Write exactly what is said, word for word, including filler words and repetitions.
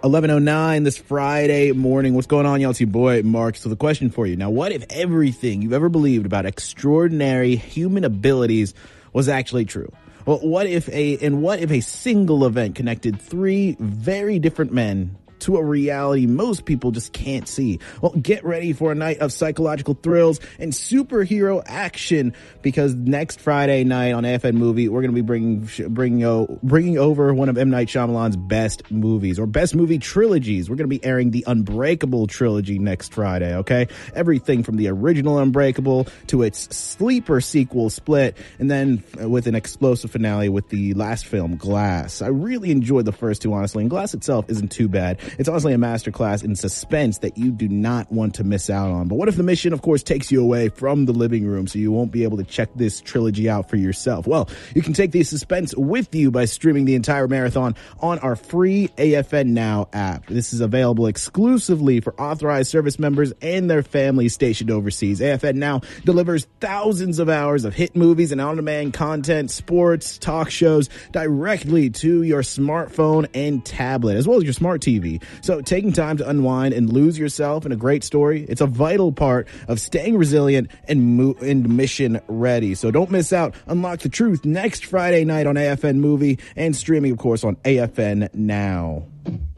eleven oh nine this Friday morning. What's going on, y'all? It's your boy, Mark. So the question for you. Now, what if everything you've ever believed about extraordinary human abilities was actually true? Well, what if a, and what if a single event connected three very different men to a reality most people just can't see? Well, get ready for a night of psychological thrills and superhero action, because next Friday night on A F N Movie, we're going to be bringing bringing bringing over one of M. Night Shyamalan's best movies, or best movie trilogies. We're going to be airing the Unbreakable trilogy next Friday, okay? Everything from the original Unbreakable to its sleeper sequel, Split, and then with an explosive finale with the last film, Glass. I really enjoyed the first two, honestly, and Glass itself isn't too bad. It's honestly a masterclass in suspense that you do not want to miss out on. But what if the mission, of course, takes you away from the living room, so you won't be able to check this trilogy out for yourself? Well, you can take the suspense with you by streaming the entire marathon on our free A F N Now app. This is available exclusively for authorized service members and their families stationed overseas. A F N Now delivers thousands of hours of hit movies and on-demand content, sports, talk shows directly to your smartphone and tablet, as well as your smart T V. So taking time to unwind and lose yourself in a great story, it's a vital part of staying resilient and, mo- and mission ready. So don't miss out. Unlock the truth next Friday night on A F N Movie, and streaming, of course, on A F N Now.